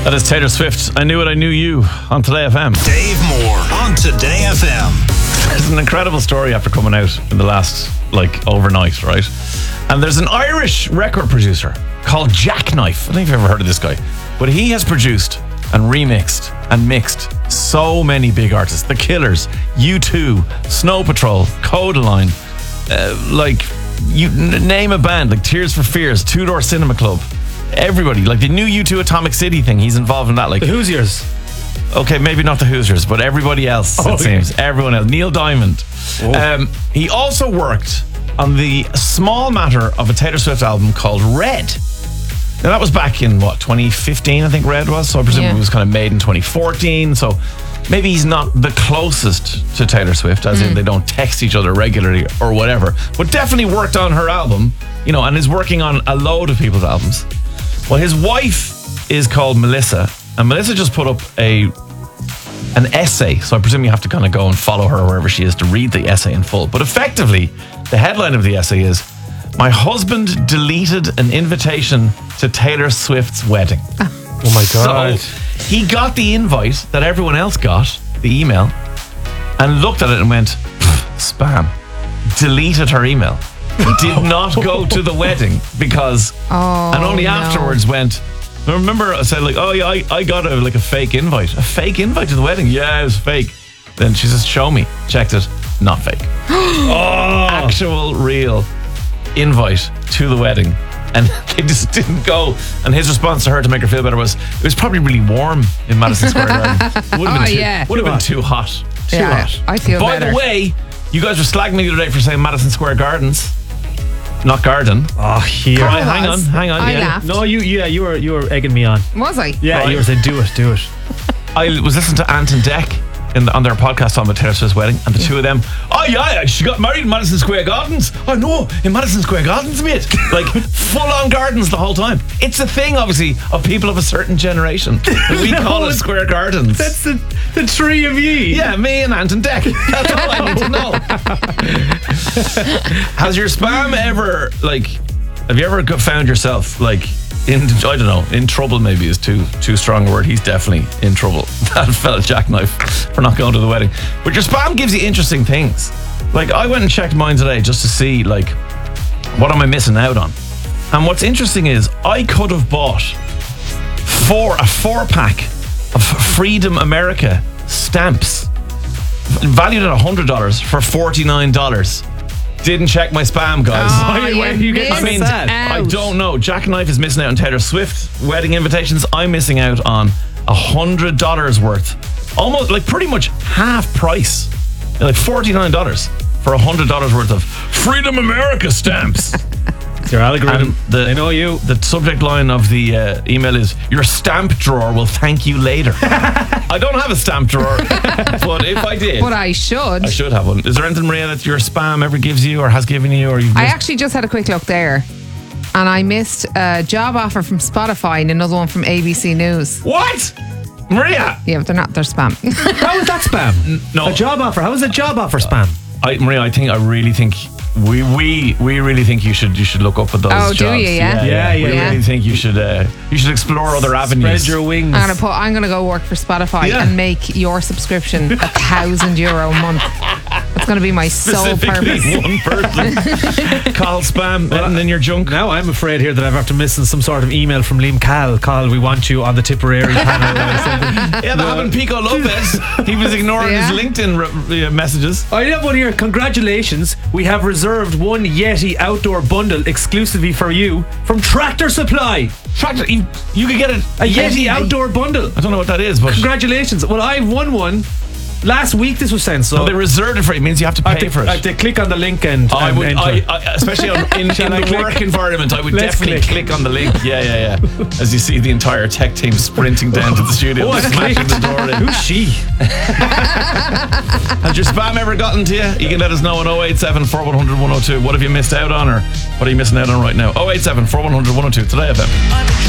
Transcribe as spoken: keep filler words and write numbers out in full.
That is Taylor Swift. I Knew It, I Knew You on Today F M. Dave Moore on Today F M. There's an incredible story after coming out in the last, like, overnight, right? And there's an Irish record producer called Jackknife. I don't know if you've ever heard of this guy. But he has produced and remixed and mixed so many big artists. The Killers, U two, Snow Patrol, Codaline, uh, like, you n- name a band, like Tears for Fears, Two Door Cinema Club. Everybody, like the new U two Atomic City thing, he's involved in that. Like the Hoosiers. Okay, maybe not the Hoosiers, but everybody else, oh, it okay. seems. Everyone else. Neil Diamond. Oh. Um, he also worked on the small matter of a Taylor Swift album called Red. Now, that was back in, what, twenty fifteen, I think Red was? So I presume yeah. it was kind of made in twenty fourteen. So maybe he's not the closest to Taylor Swift, as mm. in they don't text each other regularly or whatever. But definitely worked on her album, you know, and is working on a load of people's albums. Well, his wife is called Melissa, and Melissa just put up a an essay. So I presume you have to kind of go and follow her wherever she is to read the essay in full. But effectively, the headline of the essay is, "My husband deleted an invitation to Taylor Swift's wedding." Oh my God. So he got the invite that everyone else got, the email, and looked at it and went, spam. Deleted her email. Did not go to the wedding because, oh, and only no. afterwards went, I remember I said like, oh yeah, I, I got a like a fake invite. A fake invite to the wedding? Yeah, it was fake. Then she says, show me. Checked it. Not fake. oh. Actual, real invite to the wedding. And they just didn't go. And his response to her to make her feel better was, it was probably really warm in Madison Square Garden. Would have oh, been, too, yeah. would have been too hot. Too yeah, hot. I feel By better. the way, you guys were slagging me the other day for saying Madison Square Gardens. Not garden. Oh, here. Right, hang on, hang on. I yeah. laughed. No, you, yeah, you were, you were egging me on. Was I? Yeah, right. you were saying, do it, do it. I was listening to Ant and Dec in the, on their podcast on the Taylor Swift's wedding, and the two of them, oh yeah, she got married in Madison Square Gardens. Oh no, in Madison Square Gardens, mate. Like full on gardens the whole time. It's a thing, obviously, of people of a certain generation. We No, call it Square Gardens. That's the, the three of ye. Yeah, me and Ant and Dec. That's all I need to know. Has your spam ever, like, have you ever go- found yourself, like, in, I don't know, in trouble maybe is too too strong a word. He's definitely in trouble. That fella Jackknife for not going to the wedding. But your spam gives you interesting things. Like, I went and checked mine today just to see, like, what am I missing out on? And what's interesting is I could have bought four a four pack of Freedom America stamps valued at one hundred dollars for forty-nine dollars. Didn't check my spam, guys. Oh, Why, why are you getting I mean, sad? I don't know. Jackknife is missing out on Taylor Swift wedding invitations. I'm missing out on one hundred dollars worth. Almost, like, pretty much half price. Like forty-nine dollars for one hundred dollars worth of Freedom America stamps. It's your algorithm. And the, I know you. The subject line of the uh, email is, your stamp drawer will thank you later. I don't have a stamp drawer, but if I did, But I should. I should have one. Is there anything, Maria, that your spam ever gives you or has given you? Or you've I missed? actually just had a quick look there, and I missed a job offer from Spotify and another one from A B C News. What? Maria? Yeah, but they're not. They're spam. How is that spam? No. A job offer. How is a job offer spam? I, Maria, I think I really think we we we really think you should you should look up at those Oh, jobs. do you? Yeah? Yeah, yeah, We yeah. really think you should uh, you should explore other avenues. Spread your wings. I'm gonna put. I'm gonna go work for Spotify Yeah. and make your subscription a thousand euro a month. That's gonna be my sole purpose. Specifically one person. Call spam and then your junk. Now I'm afraid here that I'm after missing some sort of email from Liam Cal. Cal, we want you on the Tipperary panel or something. Yeah, that happened. Pico Lopez. He was ignoring Yeah. his LinkedIn re- uh, messages. I have one here. Congratulations. We have reserved one Yeti outdoor bundle exclusively for you from Tractor Supply. Tractor, you, you could get a, A Yeti outdoor bundle. I don't know what that is, but Congratulations. Well, I've won one. Last week this was sent, so no, they reserved it for you. It means you have to I pay have for to, it. I have to click on the link and, I and would, enter. I, I, especially on, in, in Shall I the click? work environment, I would Let's definitely click. click on the link. Yeah, yeah, yeah. As you see the entire tech team sprinting down to the studio, Oh, I smashing clicked. the door in. Who's she? Has your spam ever gotten to you? You can let us know on oh eight seven, four one zero zero, one oh two. What have you missed out on, or what are you missing out on right now? oh eight seven, four one zero zero, one oh two. Today F M.